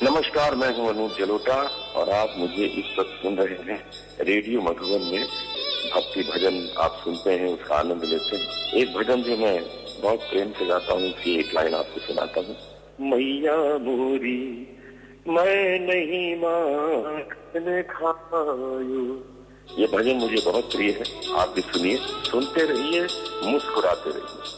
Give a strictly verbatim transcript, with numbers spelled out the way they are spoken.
नमस्कार, मैं हूं अनूप जलोटा और आप मुझे इस वक्त सुन रहे हैं रेडियो मधुबन में। भक्ति भजन आप सुनते हैं, उसका आनंद लेते हैं। एक भजन जो मैं बहुत प्रेम से गाता हूँ, उसकी एक लाइन आपको सुनाता हूँ। मैया मोरी मैं नहीं माखन खायो। ये भजन मुझे बहुत प्रिय है, आप भी सुनिए, सुनते रहिए, मुस्कुराते रहिए।